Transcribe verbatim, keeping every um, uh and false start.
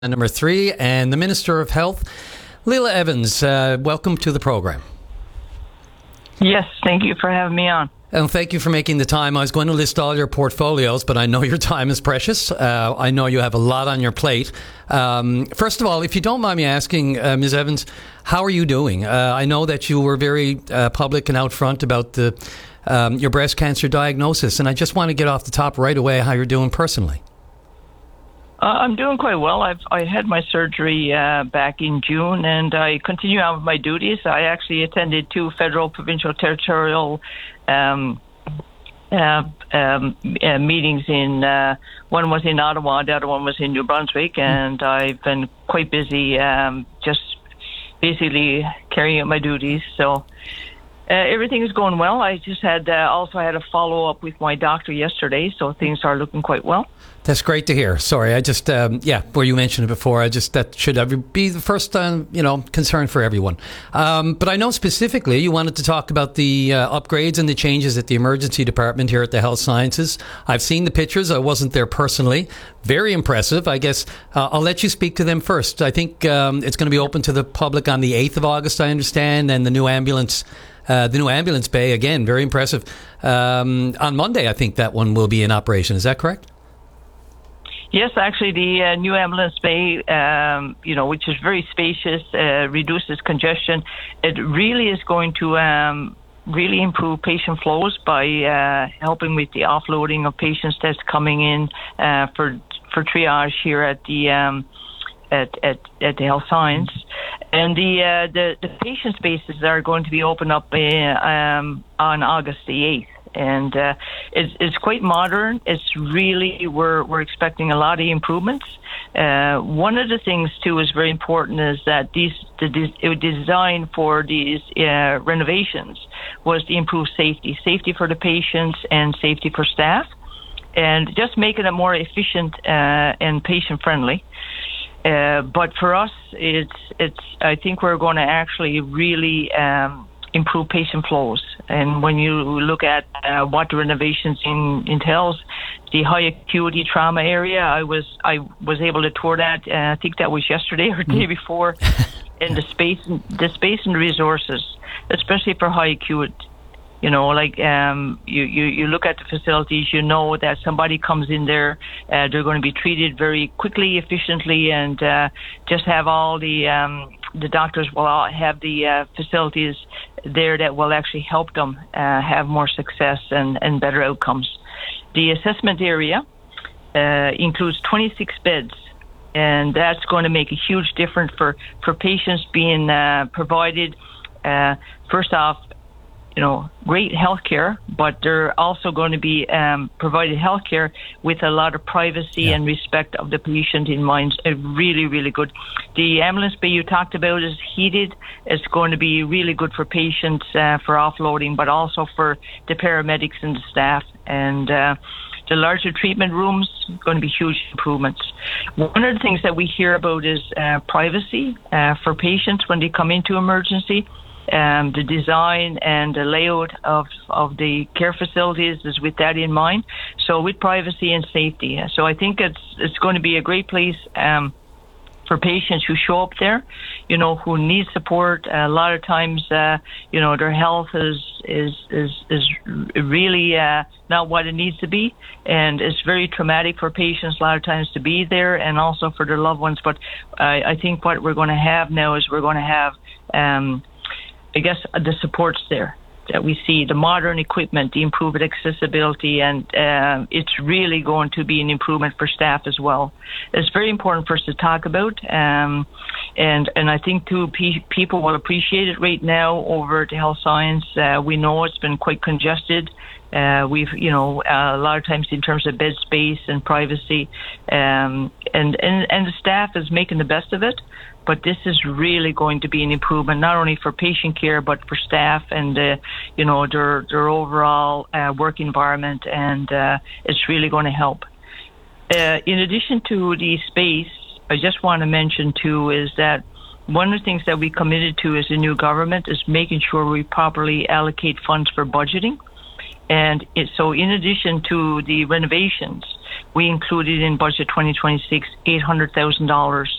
Number three, and the Minister of Health, Leila Evans. Uh, welcome to the program. Yes, thank you for having me on. And thank you for making the time. I was going to list all your portfolios, but I know your time is precious. Uh, I know you have a lot on your plate. Um, first of all, if you don't mind me asking, uh, Miz Evans, how are you doing? Uh, I know that you were very uh, public and out front about the, um, your breast cancer diagnosis, and I just want to get off the top right away how you're doing personally. Uh, I'm doing quite well. I've I had my surgery uh, back in June, and I continue on with my duties. I actually attended two federal, provincial, territorial um, uh, um, uh, meetings. In uh, one was in Ottawa, the other one was in New Brunswick, and I've been quite busy, um, just basically carrying out my duties. So. Uh, everything is going well. I just had uh, also had a follow-up with my doctor yesterday, so things are looking quite well. That's great to hear. Sorry, I just, um, yeah, where you mentioned it before, I just, that should ever be the first, um, you know, concern for everyone. Um, but I know specifically you wanted to talk about the uh, upgrades and the changes at the emergency department here at the Health Sciences. I've seen the pictures. I wasn't there personally. Very impressive. I guess uh, I'll let you speak to them first. I think um, it's going to be open to the public on the eighth of August, I understand, and the new ambulance Uh, the new ambulance bay, again, very impressive. Um, on Monday, I think that one will be in operation. Is that correct? Yes, actually, the uh, new ambulance bay, um, you know, which is very spacious, uh, reduces congestion. It really is going to um, really improve patient flows by uh, helping with the offloading of patients that's coming in uh, for for triage here at the um, at, at at the Health Science. And the, uh, the the patient spaces are going to be opened up uh, um, on August the eighth, and uh, it's, it's quite modern. It's really we're we're expecting a lot of improvements. Uh, one of the things too is very important is that these the de- design for these uh, renovations was to improve safety, safety for the patients and safety for staff, and just making it more efficient uh, and patient friendly. Uh, but for us, it's it's. I think we're going to actually really um, improve patient flows. And when you look at uh, what the renovations in, entails, the high acuity trauma area, I was I was able to tour that. Uh, I think that was yesterday or the day before. And the space, the space and resources, especially for high acute. You know, like um, you, you, you look at the facilities, you know that somebody comes in there, uh, they're going to be treated very quickly, efficiently, and uh, just have all the um, the doctors will all have the uh, facilities there that will actually help them uh, have more success and, and better outcomes. The assessment area uh, includes twenty-six beds, and that's going to make a huge difference for, for patients being uh, provided, uh, first off, you know, great health care, but they're also going to be um, provided health care with a lot of privacy yeah. and respect of the patient in mind. Uh, really, really good. The ambulance bay you talked about is heated. It's going to be really good for patients uh, for offloading, but also for the paramedics and the staff. And uh, the larger treatment rooms, going to be huge improvements. One of the things that we hear about is uh, privacy uh, for patients when they come into emergency. Um, the design and the layout of, of the care facilities is with that in mind. So with privacy and safety. So I think it's it's going to be a great place um, for patients who show up there, you know, who need support. A lot of times, uh, you know, their health is is is, is really uh, not what it needs to be. And it's very traumatic for patients a lot of times to be there and also for their loved ones. But I, I think what we're going to have now is we're going to have um, I guess the supports there that we see, the modern equipment, the improved accessibility, and uh, it's really going to be an improvement for staff as well. It's very important for us to talk about, um, and and I think too pe- people will appreciate it right now over at the Health Science. Uh, we know it's been quite congested. Uh, we've, you know, uh, a lot of times in terms of bed space and privacy, um, and, and, and the staff is making the best of it. But this is really going to be an improvement, not only for patient care, but for staff and, uh, you know, their, their overall uh, work environment. And uh, it's really going to help. Uh, in addition to the space, I just want to mention, too, is that one of the things that we committed to as a new government is making sure we properly allocate funds for budgeting. And it, so in addition to the renovations, we included in budget twenty twenty-six eight hundred thousand dollars